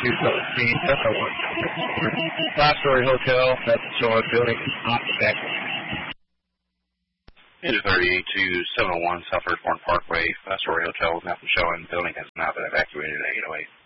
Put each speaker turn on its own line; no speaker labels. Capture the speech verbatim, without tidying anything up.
two seventeen, that's a one. Five-story hotel, that's showing building is not evacuated.
Engine thirty-eight to seven oh one South Firstborn Parkway, five-story hotel, nothing showing, building has not been evacuated at eight oh eight.